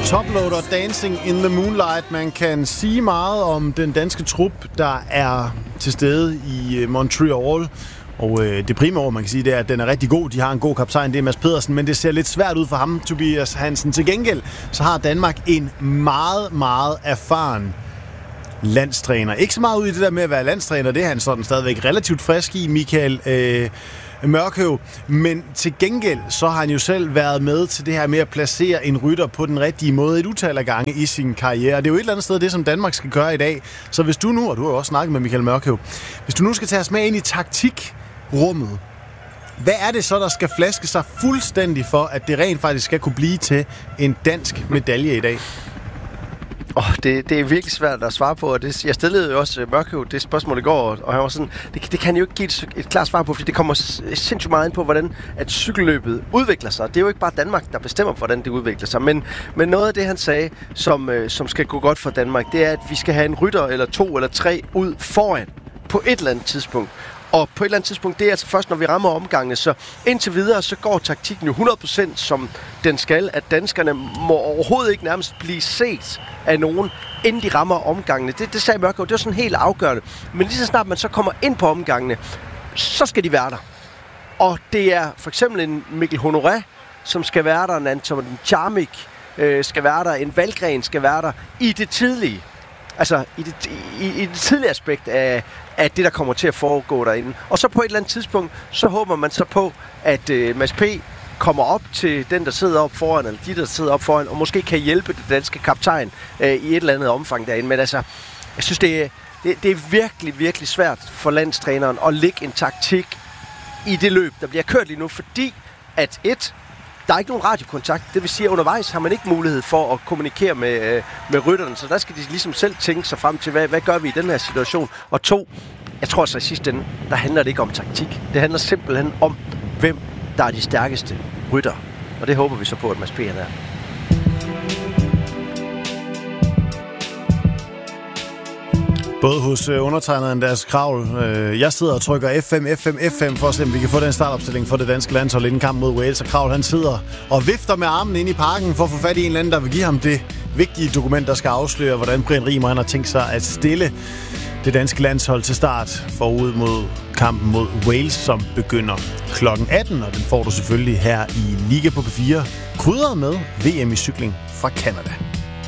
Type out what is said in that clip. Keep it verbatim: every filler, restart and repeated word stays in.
Toploader, Dancing in the Moonlight. Man kan sige meget om den danske trup, der er til stede i Montreal. Og øh, det primære, man kan sige, det er, at den er rigtig god. De har en god kaptajn, det er Mads Pedersen, men det ser lidt svært ud for ham, Tobias Hansen. Til gengæld, så har Danmark en meget, meget erfaren landstræner. Ikke så meget ud i det der med at være landstræner, det er han sådan stadigvæk relativt frisk i, Michael øh, Mørkøv. Men til gengæld, så har han jo selv været med til det her med at placere en rytter på den rigtige måde et utal af gange i sin karriere. Det er jo et eller andet sted det, som Danmark skal gøre i dag. Så hvis du nu, og du har jo også snakket med Michael Mørkøv, hvis du nu skal tage os med ind i taktikrummet, hvad er det så, der skal flaske sig fuldstændig for, at det rent faktisk skal kunne blive til en dansk medalje i dag? Oh, det, det er virkelig svært at svare på, og det, jeg stillede jo også Mørkøv det spørgsmål i går, og han var sådan, det, det kan han jo ikke give et, et klart svar på, fordi det kommer sindssygt meget ind på, hvordan at cykelløbet udvikler sig. Det er jo ikke bare Danmark, der bestemmer, hvordan det udvikler sig, men, men noget af det, han sagde, som, øh, som skal gå godt for Danmark, det er, at vi skal have en rytter eller to eller tre ud foran på et eller andet tidspunkt. Og på et eller andet tidspunkt, det er altså først, når vi rammer omgangene. Så indtil videre, så går taktikken jo hundrede procent som den skal, at danskerne må overhovedet ikke nærmest blive set af nogen, inden de rammer omgangene. Det, det sagde Mørkøv, det var sådan helt afgørende. Men lige så snart man så kommer ind på omgangene, så skal de være der. Og det er for eksempel en Mikkel Honoré, som skal være der, en Anton Charmik øh, skal være der, en Valgren skal være der i det tidlige. Altså i det, i, i det tidlige aspekt af, af det, der kommer til at foregå derinde. Og så på et eller andet tidspunkt, så håber man så på, at øh, Mads P. kommer op til den, der sidder op foran, eller de, der sidder op foran, og måske kan hjælpe det danske kaptajn øh, i et eller andet omfang derinde. Men altså, jeg synes, det er, det, det er virkelig, virkelig svært for landstræneren at lægge en taktik i det løb, der bliver kørt lige nu, fordi at et, der er ikke nogen radiokontakt. Det vil sige, at undervejs har man ikke mulighed for at kommunikere med, øh, med rytterne, så der skal de ligesom selv tænke sig frem til, hvad, hvad gør vi i den her situation. Og to, jeg tror så i sidste ende, der handler det ikke om taktik. Det handler simpelthen om, hvem der er de stærkeste rytter. Og det håber vi så på, at Mads P. er. Både hos undertegnede Andreas Kravl. Jeg sidder og trykker F fem, F fem, F fem for at se, om vi kan få den startopstilling for det danske landshold inden kamp mod Wales. Og Kravl, han sidder og vifter med armen ind i parken for at få fat i en eller anden, der vil give ham det vigtige dokument, der skal afsløre, hvordan Brian Riemer han har tænkt sig at stille det danske landshold til start forud mod kampen mod Wales, som begynder klokken atten. Og den får du selvfølgelig her i Liga på P fire, krydret med V M i cykling fra Canada.